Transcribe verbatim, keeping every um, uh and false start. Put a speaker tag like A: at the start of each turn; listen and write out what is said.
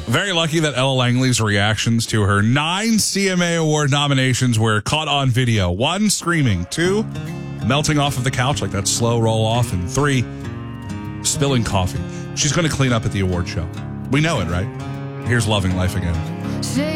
A: Very lucky that Ella Langley's reactions to her nine C M A Award nominations were caught on video. One, screaming. Two, melting off of the couch like that slow roll off. And three, spilling coffee. She's going to clean up at the award show. We know it, right? Here's Loving Life Again.